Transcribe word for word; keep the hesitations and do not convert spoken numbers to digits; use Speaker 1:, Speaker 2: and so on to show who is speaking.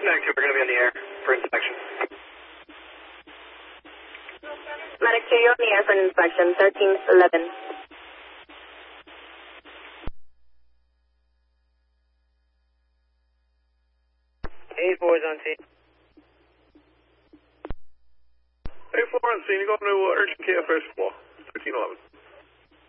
Speaker 1: Medic two, we're going to be in the air for inspection.
Speaker 2: Medic two, you're in the air for an inspection, thirteen eleven.
Speaker 3: eight four is on scene.
Speaker 4: eight four on scene, you got no uh, urgent K F S four, thirteen eleven.